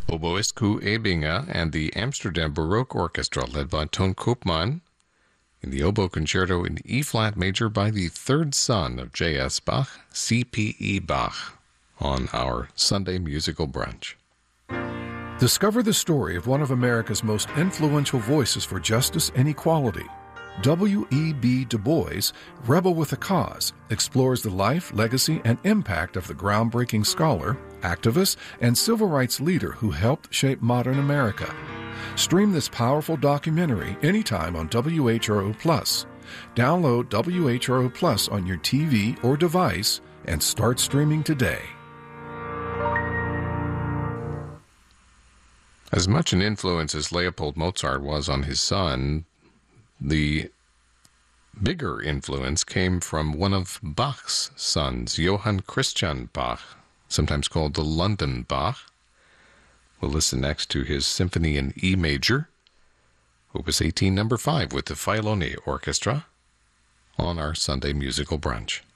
Oboist Koen Ebinger and the Amsterdam Baroque Orchestra, led by Ton Koopman, in the oboe concerto in E-flat major by the third son of J.S. Bach, C.P.E. Bach, on our Sunday Musical Brunch. Discover the story of one of America's most influential voices for justice and equality. W.E.B. Du Bois, Rebel with a Cause, explores the life, legacy, and impact of the groundbreaking scholar, activist, and civil rights leader who helped shape modern America. Stream this powerful documentary anytime on WHRO+. Download WHRO+ on your TV or device and start streaming today. As much an influence as Leopold Mozart was on his son, the bigger influence came from one of Bach's sons, Johann Christian Bach, sometimes called the London Bach. We'll listen next to his symphony in E major, Opus 18, number 5, with the Filone Orchestra, on our Sunday Musical Brunch.